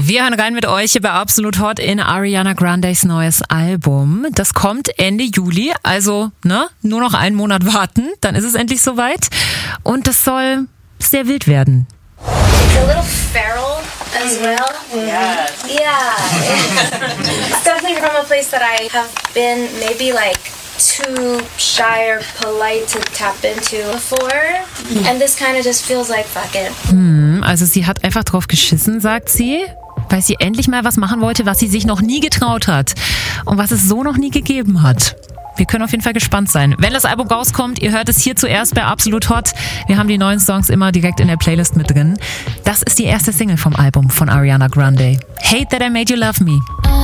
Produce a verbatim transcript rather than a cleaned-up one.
Wir hören rein mit euch hier bei Absolut Hot in Ariana Grandes neues Album. Das kommt Ende Juli, also ne, nur noch einen Monat warten, dann ist es endlich soweit. Und das soll sehr wild werden. It's a little feral as well. Yes. Yeah. It's definitely from a place that I have been maybe like too shy or polite to tap into before. And this kind of just feels like fuck it. Hm, also sie hat einfach drauf geschissen, sagt sie, weil sie endlich mal was machen wollte, was sie sich noch nie getraut hat und was es so noch nie gegeben hat. Wir können auf jeden Fall gespannt sein. Wenn das Album rauskommt, ihr hört es hier zuerst bei Absolut Hot. Wir haben die neuen Songs immer direkt in der Playlist mit drin. Das ist die erste Single vom Album von Ariana Grande. Hate That I Made You Love Me.